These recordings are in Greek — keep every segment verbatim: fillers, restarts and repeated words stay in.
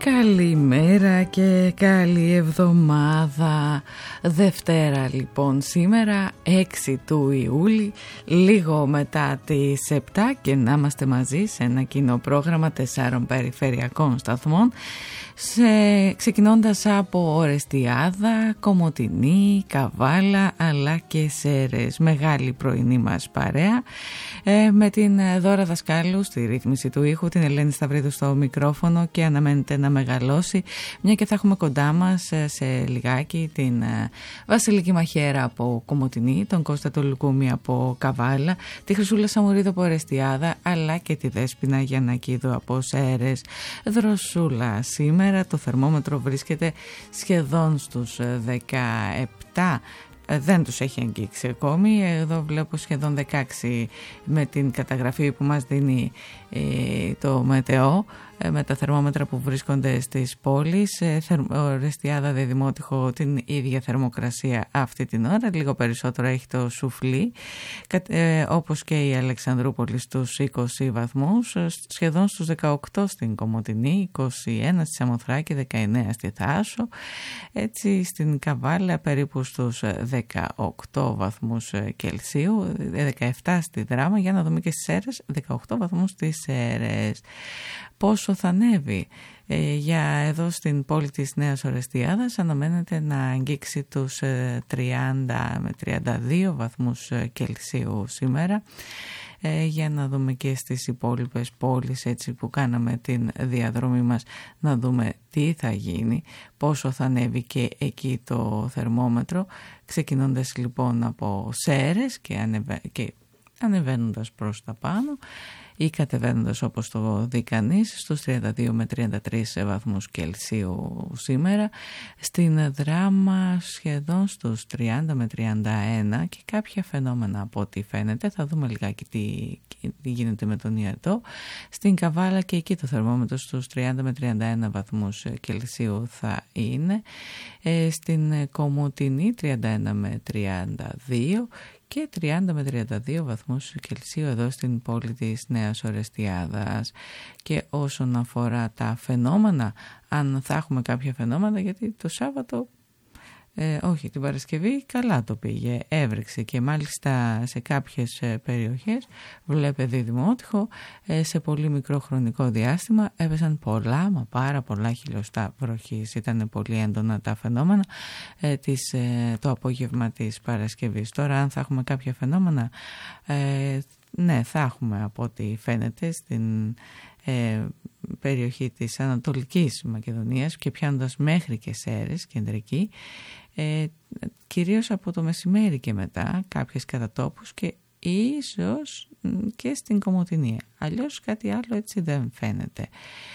Καλημέρα και καλή εβδομάδα. Δευτέρα λοιπόν σήμερα, έξι του Ιούλη, λίγο μετά τις επτά, και να είμαστε μαζί σε ένα κοινό πρόγραμμα τεσσάρων περιφερειακών σταθμών, σε, ξεκινώντας από Ορεστιάδα, Κομοτηνή, Καβάλα αλλά και Σέρρες. Μεγάλη πρωινή μας παρέα, ε, με την Δώρα Δασκάλου στη ρύθμιση του ήχου, την Ελένη Σταυρίδου στο μικρόφωνο, και αναμένεται να μεγαλώσει, μια και θα έχουμε κοντά μας σε λιγάκι την Βασιλική Μαχαίρα από Κομοτηνή, τον Κώστα του Λουκούμη από Καβάλα, τη Χρυσούλα Σαμουρίδου από Ορεστιάδα, αλλά και τη Δέσποινα Γιαννακίδου από Σέρρες. Δροσούλα σήμερα, το θερμόμετρο βρίσκεται σχεδόν στους δεκαεπτά. Δεν τους έχει αγγίξει ακόμη. Εδώ βλέπω σχεδόν δεκαέξι με την καταγραφή που μας δίνει ε, το Μετεό, ε, με τα θερμόμετρα που βρίσκονται στις πόλεις. ε, Ορεστιάδα, Δεδημότυχο, την ίδια θερμοκρασία αυτή την ώρα, λίγο περισσότερο έχει το Σουφλί, ε, όπως και η Αλεξανδρούπολη στους είκοσι βαθμούς, σχεδόν στους δεκαοκτώ στην Κομοτηνή, είκοσι ένα στη Σαμοθράκη, δεκαεννέα στη Θάσο, έτσι στην Καβάλα περίπου στους δεκαοκτώ βαθμούς Κελσίου, δεκαεπτά στη Δράμα, για να δούμε και στις Σέρρες, δεκαοκτώ βαθμούς στις Σέρρες. Πόσο θα ανέβει? Ε, για εδώ στην πόλη της Νέας Ορεστιάδας αναμένεται να αγγίξει τους ε, τριάντα με τριάντα δύο βαθμούς Κελσίου σήμερα. Ε, για να δούμε και στις υπόλοιπες πόλεις, έτσι που κάναμε την διαδρομή μας, να δούμε τι θα γίνει, πόσο θα ανέβει και εκεί το θερμόμετρο, ξεκινώντας λοιπόν από Σέρρες και, ανεβα... και ανεβαίνοντας προς τα πάνω ή κατεβαίνοντας, όπως το δει κανείς, στους τριάντα δύο με τριάντα τρεις βαθμούς Κελσίου σήμερα. Στην Δράμα σχεδόν στους τριάντα με τριάντα ένα, και κάποια φαινόμενα από ό,τι φαίνεται. Θα δούμε λιγάκι τι, τι γίνεται με τον Ιατό. Στην Καβάλα και εκεί το θερμόμετρο στους τριάντα με τριάντα ένα βαθμούς Κελσίου θα είναι. Ε, στην Κομοτηνή τριάντα ένα με τριάντα δύο και τριάντα με τριάντα δύο βαθμούς Κελσίου εδώ στην πόλη της Νέας Ορεστιάδας. Και όσον αφορά τα φαινόμενα, αν θα έχουμε κάποια φαινόμενα, γιατί το Σάββατο, ε, όχι, την Παρασκευή καλά το πήγε, έβρεξε, και μάλιστα σε κάποιες ε, περιοχές, βλέπε Διδημότυχο, ε, σε πολύ μικρό χρονικό διάστημα έπεσαν πολλά, μα πάρα πολλά χιλιοστά βροχής. Ήταν πολύ έντονα τα φαινόμενα ε, της, ε, το απόγευμα της Παρασκευής. Τώρα αν θα έχουμε κάποια φαινόμενα, ε, ναι, θα έχουμε από ό,τι φαίνεται στην ε, περιοχή της Ανατολικής Μακεδονίας, και πιάνοντας μέχρι και Σέρρες κεντρική, ε, κυρίως από το μεσημέρι και μετά κάποιες κατατόπους, και ίσως και στην Κομοτηνία. Αλλιώς κάτι άλλο έτσι δεν φαίνεται.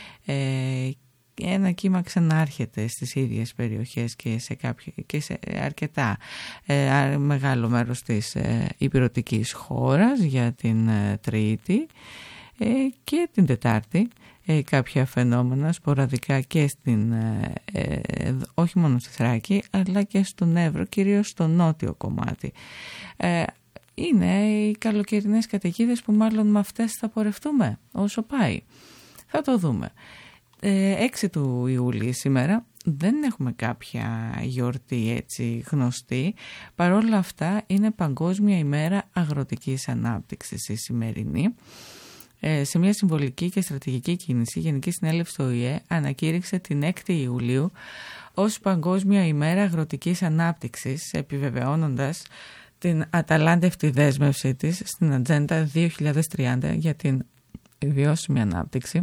Ε, ένα κύμα ξανάρχεται στις ίδιες περιοχές και σε, κάποιο, και σε αρκετά ε, μεγάλο μέρος της ε, υπηρετικής χώρας για την ε, Τρίτη ε, και την Τετάρτη. Ε, κάποια φαινόμενα σποραδικά και στην, ε, ε, όχι μόνο στη Θράκη αλλά και στον Εύρο, κυρίως στο νότιο κομμάτι. Ε, είναι οι καλοκαιρινές καταιγίδες που μάλλον με αυτές θα πορευτούμε όσο πάει. Θα το δούμε. Ε, έξι του Ιούλη σήμερα, δεν έχουμε κάποια γιορτή έτσι γνωστή. Παρόλα αυτά είναι Παγκόσμια ημέρα αγροτικής ανάπτυξης η σημερινή. Ε, σε μια συμβολική και στρατηγική κίνηση, η Γενική Συνέλευση του Ο Η Ε ανακήρυξε την έκτη Ιουλίου ως Παγκόσμια ημέρα αγροτικής ανάπτυξης, επιβεβαιώνοντας την αταλάντευτη δέσμευσή της στην Ατζέντα δύο χιλιάδες τριάντα για την βιώσιμη ανάπτυξη.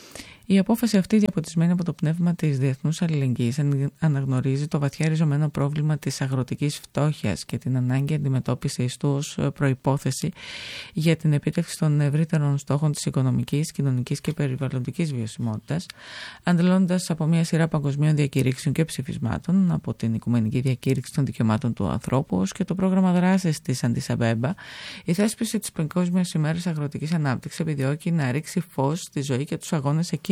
Η απόφαση αυτή, διαποτισμένη από το πνεύμα της διεθνούς αλληλεγγύης, αναγνωρίζει το βαθιά ριζωμένο πρόβλημα της αγροτικής φτώχειας και την ανάγκη αντιμετώπισης του ως προϋπόθεση για την επίτευξη των ευρύτερων στόχων της οικονομικής, κοινωνικής και περιβαλλοντικής βιωσιμότητας, αντλώντας από μια σειρά παγκοσμίων διακηρύξεων και ψηφισμάτων, από την Οικουμενική Διακήρυξη των Δικαιωμάτων του Ανθρώπου ως και το πρόγραμμα δράσης της Αντίς Αμπέμπα. Η θέσπιση της Παγκόσμιας ημέρας αγροτικής ανάπτυξης επιδιώκει να ρίξει φως στη ζωή και τους αγώνες εκείνων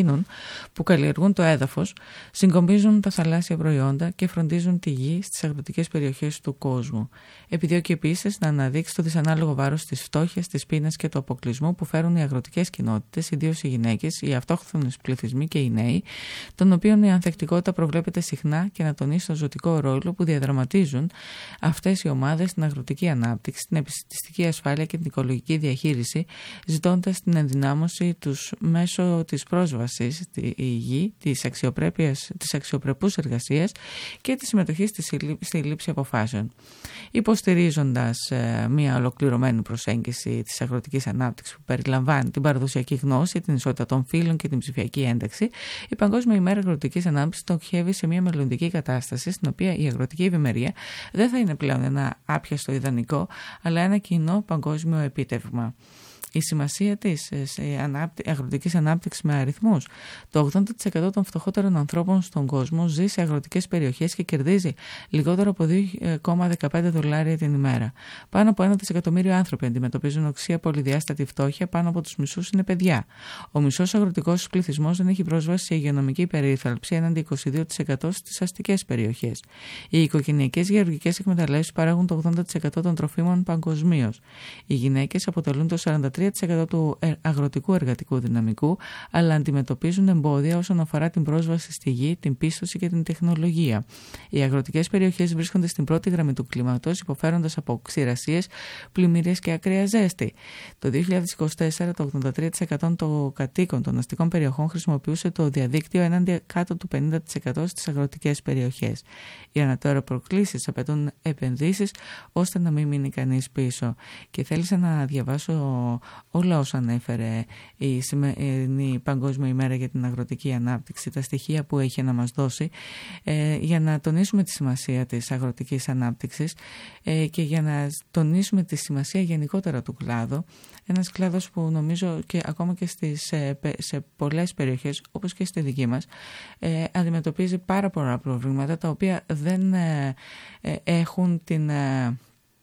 εκείνων που καλλιεργούν το έδαφος, συγκομίζουν τα θαλάσσια προϊόντα και φροντίζουν τη γη στις αγροτικές περιοχές του κόσμου. Επιδιώκει επίσης να αναδείξει το δυσανάλογο βάρος της φτώχειας, της πείνας και του αποκλεισμού που φέρουν οι αγροτικές κοινότητες, ιδίως οι γυναίκες, οι αυτόχθονες πληθυσμοί και οι νέοι, των οποίων η ανθεκτικότητα προβλέπεται συχνά, και να τονίσει το ζωτικό ρόλο που διαδραματίζουν αυτές οι ομάδες στην αγροτική ανάπτυξη, την επιστημιστική ασφάλεια και την οικολογική διαχείριση, ζητώντας την ενδυνάμωση τους μέσω της πρόσβασης στη γη, της αξιοπρέπειας, της αξιοπρεπούς εργασίας και της συμμετοχής στη λήψη αποφάσεων. Υποστηρίζοντας ε, μια ολοκληρωμένη προσέγγιση της αγροτικής ανάπτυξης που περιλαμβάνει την παραδοσιακή γνώση, την ισότητα των φύλων και την ψηφιακή ένταξη, η Παγκόσμια ημέρα αγροτικής ανάπτυξης στοχεύει σε μια μελλοντική κατάσταση στην οποία η αγροτική ευημερία δεν θα είναι πλέον ένα άπιαστο ιδανικό, αλλά ένα κοινό παγκόσμιο επίτευγμα. Η σημασία της αγροτικής ανάπτυξης με αριθμούς. Το ογδόντα τοις εκατό των φτωχότερων ανθρώπων στον κόσμο ζει σε αγροτικές περιοχές και κερδίζει λιγότερο από δύο κόμμα δεκαπέντε δολάρια την ημέρα. Πάνω από ένα δισεκατομμύριο άνθρωποι αντιμετωπίζουν οξία πολυδιάστατη φτώχεια, πάνω από τους μισούς είναι παιδιά. Ο μισός αγροτικός πληθυσμός δεν έχει πρόσβαση σε υγειονομική περίθαλψη, έναντι είκοσι δύο τοις εκατό στις αστικές περιοχές. Οι οικογενειακές γεωργικές εκμεταλλεύσεις παράγουν το ογδόντα τοις εκατό των τροφίμων παγκοσμίως. Οι γυναίκες αποτελούν το σαράντα τρία τοις εκατό του αγροτικού εργατικού δυναμικού, αλλά αντιμετωπίζουν εμπόδια όσον αφορά την πρόσβαση στη γη, την πίστοση και την τεχνολογία. Οι αγροτικές περιοχές βρίσκονται στην πρώτη γραμμή του κλίματος, υποφέροντας από ξηρασίες, πλημμύρες και ακραία ζέστη. Το δύο χιλιάδες είκοσι τέσσερα το ογδόντα τρία τοις εκατό των κατοίκων των αστικών περιοχών χρησιμοποιούσε το διαδίκτυο, έναντι κάτω του πενήντα τοις εκατό στις αγροτικές περιοχές. Οι ανατέρα προκλήσεις απαιτούν επενδύσεις ώστε να μην μείνει κανείς πίσω. Και θέλησα να διαβάσω όλα όσα ανέφερε η σημερινή Παγκόσμια ημέρα για την αγροτική ανάπτυξη, τα στοιχεία που έχει να μας δώσει, ε, για να τονίσουμε τη σημασία της αγροτικής ανάπτυξης ε, και για να τονίσουμε τη σημασία γενικότερα του κλάδου. Ένας κλάδος που νομίζω και ακόμα και στις, σε πολλές περιοχές, όπως και στη δική μας, ε, αντιμετωπίζει πάρα πολλά προβλήματα, τα οποία δεν ε, ε, έχουν την ε,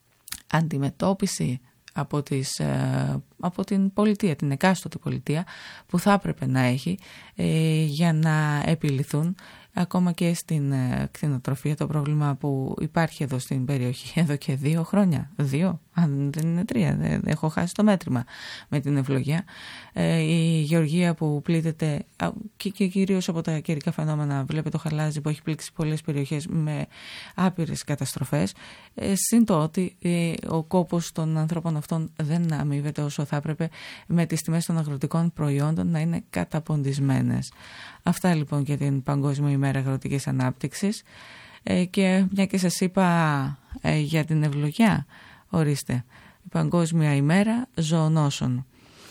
αντιμετώπιση από, τις, από την πολιτεία, την εκάστοτε πολιτεία που θα έπρεπε να έχει ε, για να επιληθούν. Ακόμα και στην ε, κτηνοτροφία, το πρόβλημα που υπάρχει εδώ στην περιοχή εδώ και δύο χρόνια, δύο, αν δεν είναι τρία, δεν, έχω χάσει το μέτρημα με την ευλογία, ε, η γεωργία που πλήττεται και, και κυρίως από τα καιρικά φαινόμενα, βλέπετε το χαλάζι που έχει πλήξει πολλές περιοχές με άπειρες καταστροφές, ε, συν το ότι ε, ο κόπος των ανθρώπων αυτών δεν αμείβεται όσο θα έπρεπε, με τις τιμές των αγροτικών προϊόντων να είναι καταποντισμένες. Αυτά λοιπόν για την Παγκόσμια ημέρα αγροτικής ανάπτυξης. Ε, και μια και σας είπα ε, για την ευλογιά, ορίστε, η Παγκόσμια ημέρα ζωονόσων.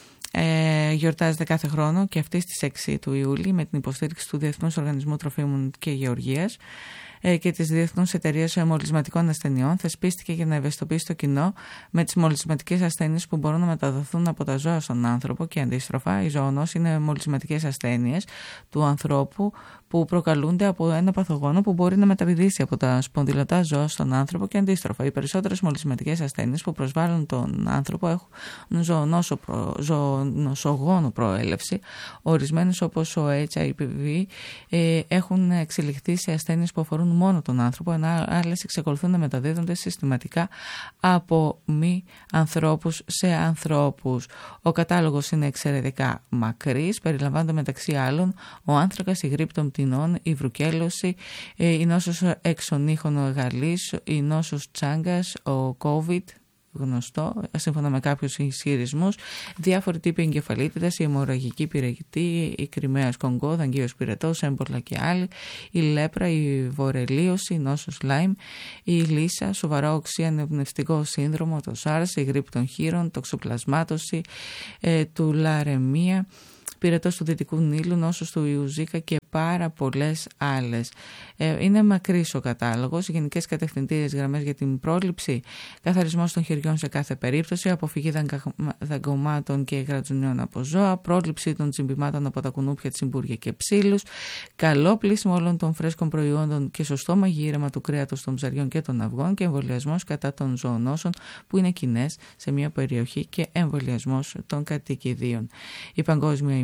Ε, γιορτάζεται κάθε χρόνο και αυτή στις έξι του Ιούλη με την υποστήριξη του Διεθνούς Οργανισμού Τροφίμων και Γεωργίας και της Διεθνούς Εταιρείας Μολυσματικών Ασθενειών. Θεσπίστηκε για να ευαισθητοποιήσει το κοινό με τις μολυσματικές ασθένειες που μπορούν να μεταδοθούν από τα ζώα στον άνθρωπο και αντίστροφα. Οι ζωονόσοι είναι μολυσματικές ασθένειες του ανθρώπου που προκαλούνται από ένα παθογόνο που μπορεί να μεταδιδήσει από τα σπονδυλωτά ζώα στον άνθρωπο και αντίστροφα. Οι περισσότερες μολυσματικές ασθένειες που προσβάλλουν τον άνθρωπο έχουν ζωονόσο προ... ζωονοσογόνο προέλευση. Ορισμένες, όπως ο έιτς άι βι, έχουν εξελιχθεί σε ασθένειες που αφορούν μόνο τον άνθρωπο, ενώ άλλες εξακολουθούν να μεταδίδονται συστηματικά από μη ανθρώπους σε ανθρώπους. Ο κατάλογος είναι εξαιρετικά μακρύς, περιλαμβάνονται μεταξύ άλλων ο άνθρακας, η γρίπη των πτηνών, η βρουκέλωση, η νόσος εξονύχων γαλλής, η νόσος Τσάγκας, ο COVID, γνωστό, σύμφωνα με κάποιους ισχυρισμούς, διάφοροι τύποι εγκεφαλίτιδας, η αιμορραγική πυρετή, η Κριμαίας Κονγκό, δαγκίος πυρετός, έμπολα και άλλοι, η λέπρα, η βορελίωση, η νόσος Λάιμ, η λύσα, σοβαρό οξύ αναπνευστικό σύνδρομο, το SARS, η γρίπη των χείρων, τοξοπλασμάτωση, ε, του λαρεμία, πυρετός του Δυτικού Νείλου, νόσος του Ιουζίκα και πάρα πολλές άλλες. Ε, είναι μακρύς ο κατάλογος. Γενικές κατευθυντήριες γραμμές για την πρόληψη, καθαρισμός των χεριών σε κάθε περίπτωση, αποφυγή δαγκωμάτων και γρατζουνιών από ζώα, πρόληψη των τσιμπημάτων από τα κουνούπια, τσιμπούργια και ψήλους, καλό πλήσιμο όλων των φρέσκων προϊόντων και σωστό μαγείρεμα του κρέατος των ψαριών και των αυγών και εμβολιασμός κατά των ζωονόσων που είναι κοινές σε μια περιοχή και εμβολιασμός των κατοικιδίων. Η Παγκόσμια ημέρα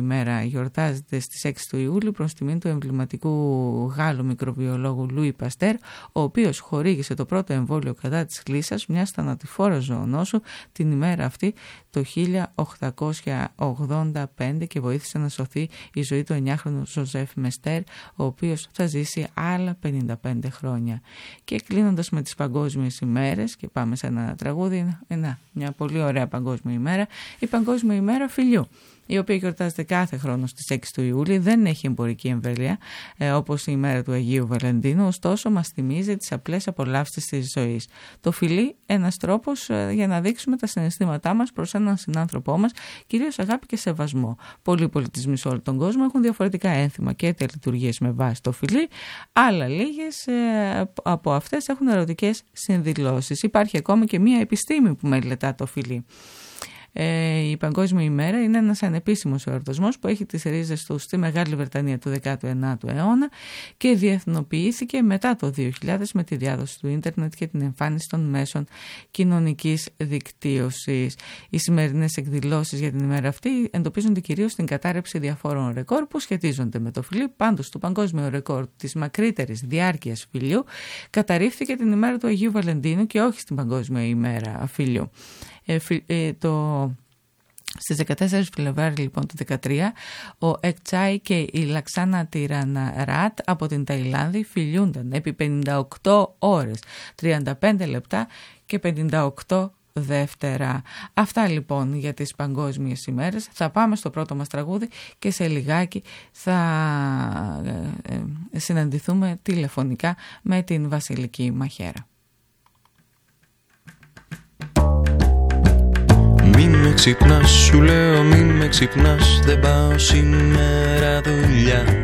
ημέρα γιορτάζεται στις έξι του Ιούλη προς τιμήν του εμβληματικού Γάλλου μικροβιολόγου Λούι Παστέρ, ο οποίος χορήγησε το πρώτο εμβόλιο κατά της γλύσσας, μιας θανατηφόρας ζωονόσου, την ημέρα αυτή το χίλια οκτακόσια ογδόντα πέντε και βοήθησε να σωθεί η ζωή του εννιάχρονου Ζωζέφ Μεστέρ, ο οποίος θα ζήσει άλλα πενήντα πέντε χρόνια. Και κλείνοντας με τις παγκόσμιες ημέρες, και πάμε σε ένα τραγούδι, ένα, μια πολύ ωραία παγκόσμια ημέρα, η Παγκόσμια ημέρα φιλιού, η οποία γιορτάζεται κάθε χρόνο στις έξι του Ιούλη, δεν έχει εμπορική εμβέλεια ε, όπως η ημέρα του Αγίου Βαλεντίνου, ωστόσο μας θυμίζει τις απλές απολαύσεις της ζωής. Το φιλί, ένας τρόπος ε, για να δείξουμε τα συναισθήματά μας προς έναν συνάνθρωπό μας, κυρίως αγάπη και σεβασμό. Πολλοί πολιτισμοί σε όλο τον κόσμο έχουν διαφορετικά ένθιμα και τελετουργίες με βάση το φιλί, άλλα λίγες ε, από αυτές έχουν ερωτικές συνδηλώσεις. Υπάρχει ακόμη και μία επιστήμη που μελετά το φιλί. Ε, η Παγκόσμια ημέρα είναι ένας ανεπίσημος εορτασμός που έχει τις ρίζες του στη Μεγάλη Βρετανία του δέκατου ενάτου αιώνα και διεθνοποιήθηκε μετά το δύο χιλιάδες με τη διάδοση του ίντερνετ και την εμφάνιση των μέσων κοινωνικής δικτύωσης. Οι σημερινές εκδηλώσεις για την ημέρα αυτή εντοπίζονται κυρίως στην κατάρρευση διαφόρων ρεκόρ που σχετίζονται με το φιλί. Πάντως, το παγκόσμιο ρεκόρ της μακρύτερης διάρκειας φιλιού καταρρίφθηκε την ημέρα του Αγίου Βαλεντίνου και όχι στην Παγκόσμια ημέρα φιλιού. Ε, ε, το... Στις δεκατέσσερις Φλεβάρι λοιπόν του δεκατρία, ο Εκτσάι και η Λαξάνα Τιραναράτ από την Ταϊλάνδη φιλιούνταν επί πενήντα οκτώ ώρες, τριάντα πέντε λεπτά και πενήντα οκτώ δεύτερα. Αυτά λοιπόν για τις παγκόσμιες ημέρες. Θα πάμε στο πρώτο μας τραγούδι και σε λιγάκι θα ε, ε, συναντηθούμε τηλεφωνικά με την Βασιλική Μαχαίρα. Μη με ξυπνάς, σου λέω μη με ξυπνάς, δεν πάω σήμερα δουλειά.